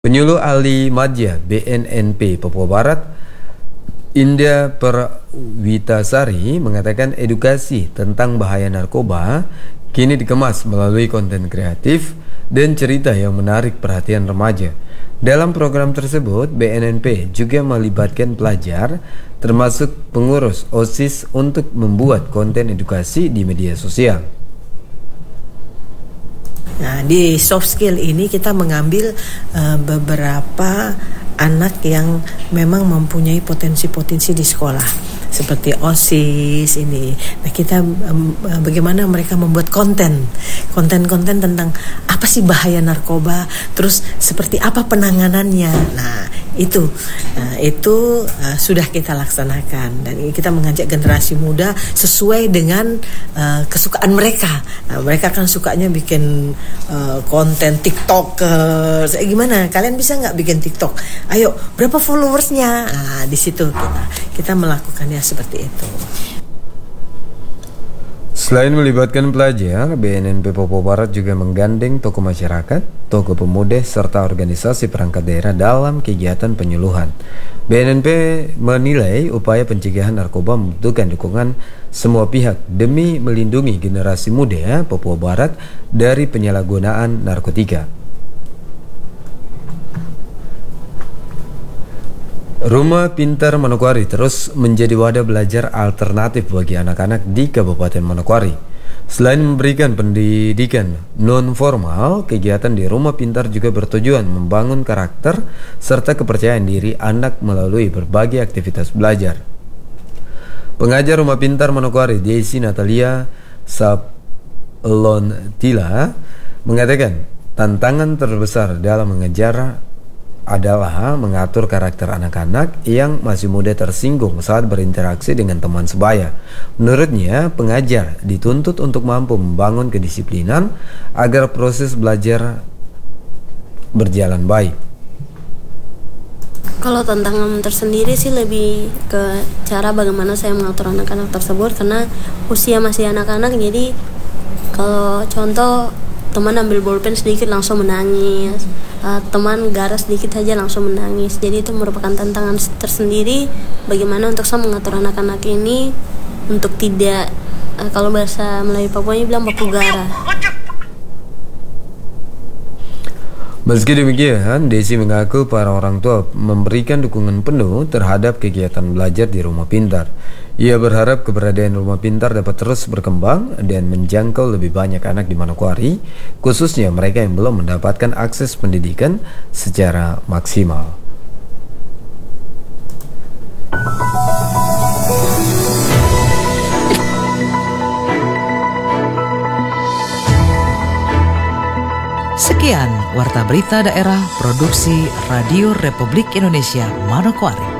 Penyuluh Ahli Madya BNNP Papua Barat, Indah Perwitasari, mengatakan edukasi tentang bahaya narkoba kini dikemas melalui konten kreatif dan cerita yang menarik perhatian remaja. Dalam program tersebut, BNNP juga melibatkan pelajar, termasuk pengurus OSIS, untuk membuat konten edukasi di media sosial. Nah, di soft skill ini kita mengambil beberapa anak yang memang mempunyai potensi-potensi di sekolah, seperti OSIS ini. Nah, kita bagaimana mereka membuat konten tentang apa sih bahaya narkoba, terus seperti apa penanganannya. Nah, itu sudah kita laksanakan, dan kita mengajak generasi muda sesuai dengan kesukaan mereka. Nah, mereka kan sukanya bikin konten TikTok. Gimana? Kalian bisa nggak bikin TikTok? Ayo, berapa followersnya? Nah, di situ kita melakukannya seperti itu. Selain melibatkan pelajar, BNNP Papua Barat juga menggandeng tokoh masyarakat, tokoh pemuda, serta organisasi perangkat daerah dalam kegiatan penyuluhan. BNNP menilai upaya pencegahan narkoba membutuhkan dukungan semua pihak demi melindungi generasi muda Papua Barat dari penyalahgunaan narkotika. Rumah Pintar Manokwari terus menjadi wadah belajar alternatif bagi anak-anak di Kabupaten Manokwari. Selain memberikan pendidikan non-formal, kegiatan di Rumah Pintar juga bertujuan membangun karakter serta kepercayaan diri anak melalui berbagai aktivitas belajar. Pengajar Rumah Pintar Manokwari, Desi Natalia Saplontila, mengatakan tantangan terbesar dalam mengajar adalah mengatur karakter anak-anak yang masih muda tersinggung saat berinteraksi dengan teman sebaya. Menurutnya, pengajar dituntut untuk mampu membangun kedisiplinan agar proses belajar berjalan baik. Kalau tantangan tersendiri sih lebih ke cara bagaimana saya mengatur anak-anak tersebut, karena usia masih anak-anak. Jadi kalau contoh teman ambil bolpen sedikit langsung menangis, teman garas sedikit saja langsung menangis. Jadi itu merupakan tantangan tersendiri bagaimana untuk saya mengatur anak-anak ini untuk tidak, kalau bahasa Melayu Papuanya bilang baku gara. Meski demikian, Desi mengaku para orang tua memberikan dukungan penuh terhadap kegiatan belajar di Rumah Pintar. Ia berharap keberadaan Rumah Pintar dapat terus berkembang dan menjangkau lebih banyak anak di Manokwari, khususnya mereka yang belum mendapatkan akses pendidikan secara maksimal. Sekian Warta Berita Daerah Produksi Radio Republik Indonesia Manokwari.